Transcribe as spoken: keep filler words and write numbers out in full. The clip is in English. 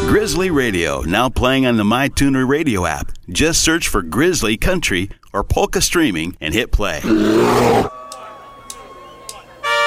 Grizzly Radio, now playing on the MyTuner Radio app. Just search for Grizzly Country or Polka Streaming and hit play.